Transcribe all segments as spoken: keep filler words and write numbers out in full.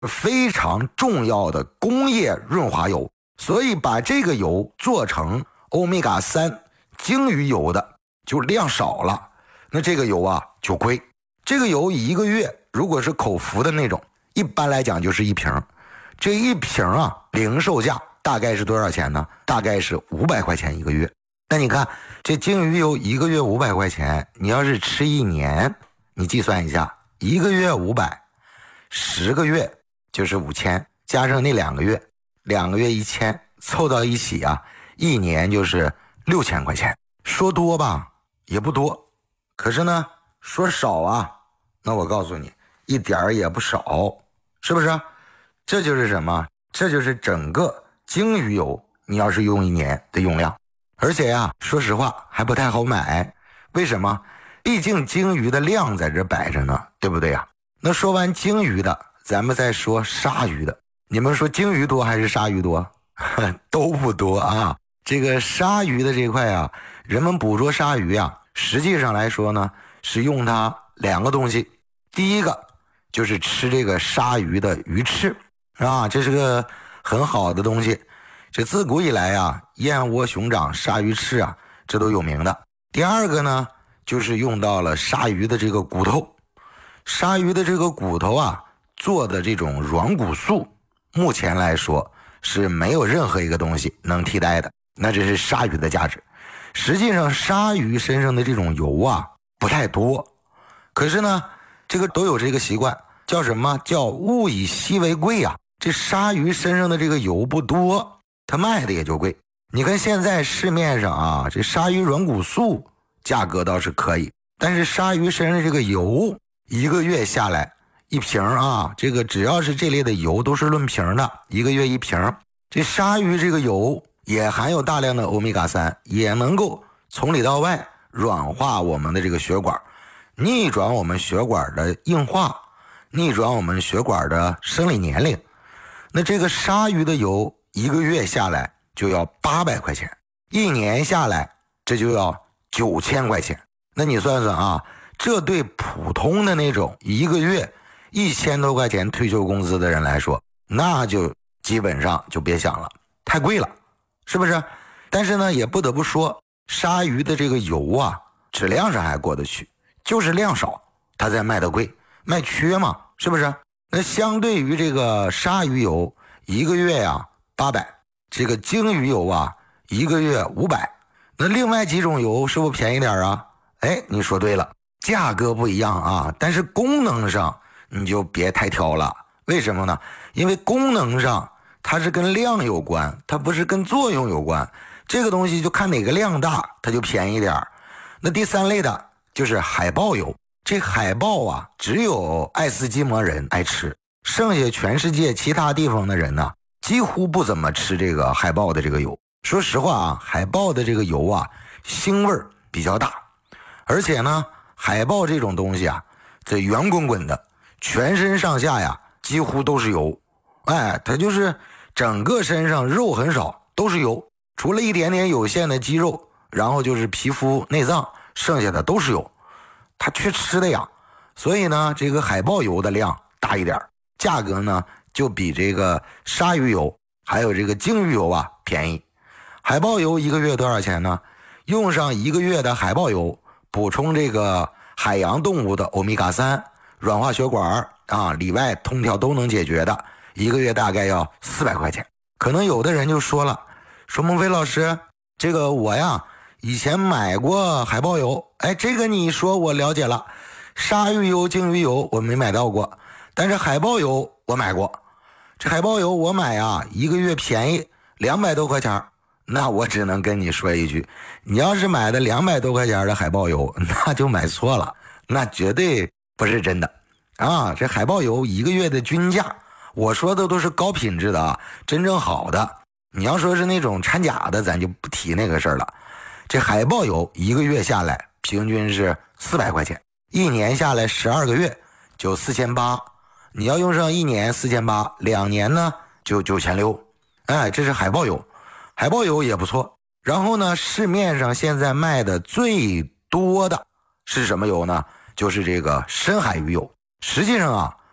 非常重要的工业润滑油，所以把这个油做成欧米伽三鲸鱼油的就量少了，那这个油啊就贵。这个油一个月如果是口服的那种，一般来讲就是一瓶，这一瓶啊零售价大概是多少钱呢？大概是五百块钱一个月。那你看这鲸鱼油一个月五百块钱，你要是吃一年，你计算一下，一个月五百，十个月就是五千，加上那两个月，两个月一千，凑到一起啊，一年就是六千块钱。说多吧也不多，可是呢说少啊，那我告诉你一点儿也不少，是不是？这就是什么？这就是整个鲸鱼油你要是用一年的用量。而且呀，说实话还不太好买。为什么？毕竟鲸鱼的量在这摆着呢，对不对呀？那说完鲸鱼的，咱们再说鲨鱼的。你们说鲸鱼多还是鲨鱼多？都不多啊。这个鲨鱼的这块啊，人们捕捉鲨鱼啊，实际上来说呢，是用它两个东西。第一个就是吃这个鲨鱼的鱼翅啊，这是个很好的东西。这自古以来啊，燕窝、熊掌、鲨鱼翅啊，这都有名的。第二个呢，就是用到了鲨鱼的这个骨头。鲨鱼的这个骨头啊，做的这种软骨素，目前来说是没有任何一个东西能替代的。那这是鲨鱼的价值。实际上鲨鱼身上的这种油啊不太多，可是呢这个都有这个习惯，叫什么？叫物以稀为贵啊。这鲨鱼身上的这个油不多，它卖的也就贵。你看现在市面上啊，这鲨鱼软骨素价格倒是可以，但是鲨鱼身上这个油一个月下来一瓶啊，这个只要是这类的油都是论瓶的，一个月一瓶。这鲨鱼这个油也含有大量的欧米伽三，也能够从里到外软化我们的这个血管，逆转我们血管的硬化，逆转我们血管的生理年龄。那这个鲨鱼的油一个月下来就要八百块钱，一年下来这就要九千块钱。那你算算啊，这对普通的那种一个月一千多块钱退休工资的人来说，那就基本上就别想了，太贵了，是不是？但是呢也不得不说，鲨鱼的这个油啊质量上还过得去，就是量少它才卖得贵，卖缺嘛，是不是？那相对于这个鲨鱼油一个月呀八百，这个鲸鱼油啊一个月五百，那另外几种油是不是便宜点啊？哎，你说对了，价格不一样啊，但是功能上你就别太挑了。为什么呢？因为功能上它是跟量有关，它不是跟作用有关。这个东西就看哪个量大它就便宜点。那第三类的就是海豹油。这海豹啊只有爱斯基摩人爱吃，剩下全世界其他地方的人呢几乎不怎么吃这个海豹的这个油。说实话啊，海豹的这个油啊腥味比较大，而且呢海豹这种东西啊这圆滚滚的，全身上下呀几乎都是油。哎，它就是整个身上肉很少，都是油，除了一点点有限的肌肉，然后就是皮肤内脏，剩下的都是油。它缺吃的呀，所以呢这个海豹油的量大一点，价格呢就比这个鲨鱼油还有这个鲸鱼油啊便宜。海豹油一个月多少钱呢？用上一个月的海豹油，补充这个海洋动物的欧米伽三，软化血管啊，里外通条都能解决的，一个月大概要四百块钱。可能有的人就说了，说孟非老师，这个我呀以前买过海豹油，哎，这个你说我了解了，鲨鱼油、鲸鱼油我没买到过，但是海豹油我买过。这海豹油我买啊，一个月便宜两百多块钱，那我只能跟你说一句，你要是买的两百多块钱的海豹油，那就买错了，那绝对不是真的啊！这海豹油一个月的均价，我说的都是高品质的啊，真正好的。你要说是那种掺假的，咱就不提那个事儿了。这海豹油一个月下来平均是四百块钱，一年下来十二个月就四千八，你要用上一年四千八，两年呢就九千六。哎，这是海豹油，海豹油也不错。然后呢，市面上现在卖的最多的是什么油呢？就是这个深海鱼油。实际上啊，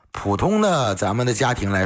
普通的咱们的家庭来